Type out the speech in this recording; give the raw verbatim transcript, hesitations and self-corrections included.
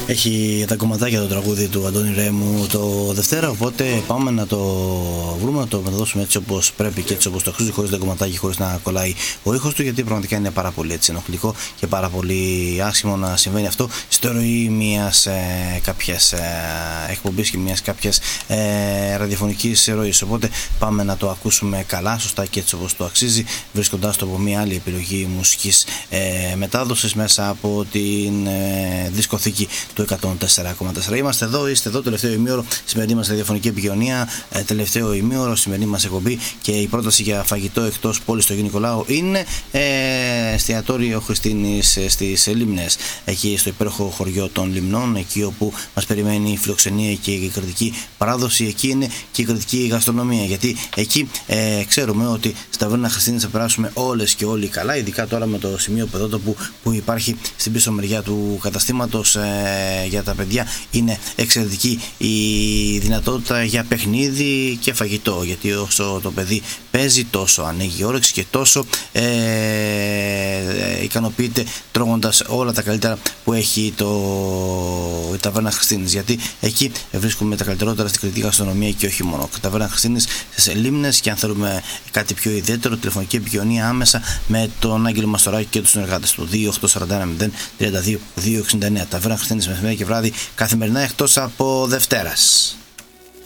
Έχει τα κομματάκια το τραγούδι του Αντώνη Ρέμου το Δευτέρα, οπότε πάμε να το βρούμε, να το μεταδώσουμε έτσι όπως πρέπει και έτσι όπως το αξίζει, χωρίς τα κομματάκια, χωρίς να κολλάει ο ήχος του, γιατί πραγματικά είναι πάρα πολύ έτσι ενοχλητικό και πάρα πολύ άσχημο να συμβαίνει αυτό στο ροή μιας ε, κάποιας ε, εκπομπής και μιας κάποιας ε, ραδιοφωνικής ροής. Οπότε πάμε να το ακούσουμε καλά, σωστά και έτσι όπως το αξίζει, βρίσκοντάς το από μια άλλη επιλογή μουσικής ε, μετάδοσης μέσα από την ε, δισκοθήκη του εκατόν τέσσερα κόμμα τέσσερα. Είμαστε εδώ, είστε εδώ, τελευταίο ημίωρο, σημερινή μας ραδιοφωνική επικοινωνία, ε, τελευταίο ημίωρο, σημερινή μας εκπομπή, και η πρόταση για φαγητό εκτός πόλης στο Αγίου Νικολάου είναι ε, εστιατόριο Χριστίνης στις Λίμνες, εκεί στο υπέροχο χωριό των Λιμνών, εκεί όπου μας περιμένει η φιλοξενία και η κριτική παράδοση, εκεί είναι και η κριτική γαστρονομία, γιατί εκεί ε, ξέρουμε ότι στα Ταβέρνα Χριστίνης θα περάσουμε όλες και όλοι καλά, ειδικά τώρα με το σημείο παιδότοπου που υπάρχει στην πίσω μεριά του καταστήματος ε, για τα παιδιά. Είναι εξαιρετική η δυνατότητα για παιχνίδι και φαγητό, γιατί όσο το παιδί παίζει τόσο ανοίγει όρεξη και τόσο ε, ε, ικανοποιείται τρώγοντας όλα τα καλύτερα που έχει το, η Ταβέρνα Χριστίνης, γιατί εκεί βρίσκουμε τα καλύτερότερα στην κριτική γαστρονομία και όχι μόνο. Ταβέρνα Χριστίνης στις Λίμνες, και αν θέλουμε κάτι πιο ιδιαίτερο, τηλεφωνική επικοινωνία άμεσα με τον Άγγελο Μαστοράκη και τους συνεργάτες του δύο οκτώ τέσσερα ένα μηδέν τρία δύο δύο εξήντα εννέα. Ταβέρνα Χριστίνης μεσημέρι και βράδυ καθημερινά εκτός από Δευτέρας.